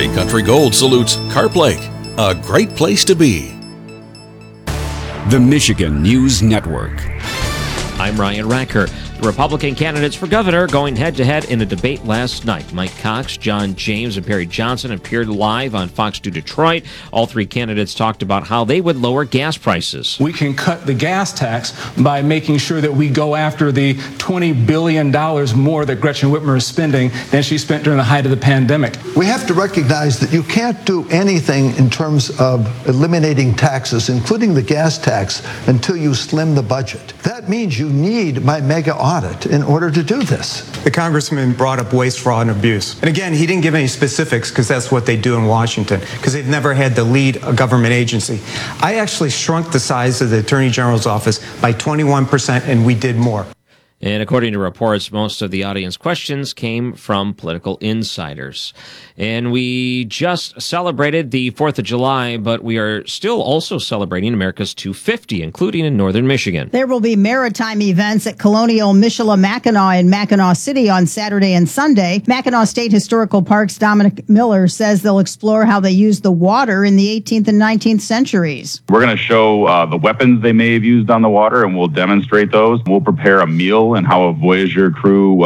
State Country Gold salutes Carp Lake, a great place to be. The Michigan News Network. I'm Ryan Racker. The Republican candidates for governor going head-to-head in a debate last night. Mike Cox, John James, and Perry Johnson appeared live on Fox 2 Detroit. All three candidates talked about how they would lower gas prices. We can cut the gas tax by making sure that we go after the $20 billion more that Gretchen Whitmer is spending than she spent during the height of the pandemic. We have to recognize that you can't do anything in terms of eliminating taxes, including the gas tax, until you slim the budget. That means you need my mega audit in order to do this. The congressman brought up waste, fraud, and abuse. And again, he didn't give any specifics because that's what they do in Washington, because they've never had to lead a government agency. I actually shrunk the size of the Attorney General's office by 21%, and we did more. And according to reports, most of the audience questions came from political insiders. And we just celebrated the 4th of July, but we are still also celebrating America's 250, including in northern Michigan. There will be maritime events at Colonial Michilimackinac in Mackinac City on Saturday and Sunday. Mackinac State Historical Park's Dominic Miller says they'll explore how they used the water in the 18th and 19th centuries. We're going to show the weapons they may have used on the water, and we'll demonstrate those. We'll prepare a meal and how a Voyager crew